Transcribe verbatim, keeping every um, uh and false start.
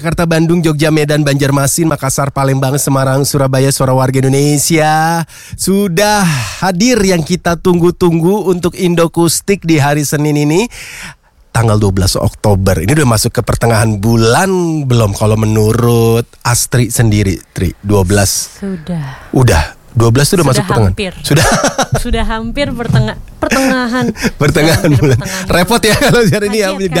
Jakarta, Bandung, Jogja, Medan, Banjarmasin, Makassar, Palembang, Semarang, Surabaya, suara warga Indonesia. Sudah hadir yang kita tunggu-tunggu untuk Indokustik di hari Senin ini, tanggal dua belas Oktober. Ini udah masuk ke pertengahan bulan belum kalau menurut Astri sendiri, Tri? dua belas. Sudah. Udah. dua belas itu udah sudah masuk pertengahan. Hampir. Sudah. Sudah hampir pertengah pertengahan. Pertengahan Sudah hampir bulan. pertengahan Repot ya kalau hari ini ya.